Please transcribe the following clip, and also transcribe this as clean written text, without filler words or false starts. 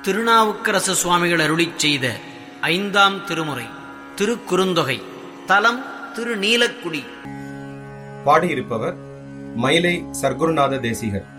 திருநாவுக்கரசு சுவாமிகள் அருளிச் செய்த 5ஆம் திருமுறை திருக்குறுந்தொகை. தலம் திருநீலக்குடி. பாடியிருப்பவர் மயிலை சர்க்குருநாத தேசிகர்.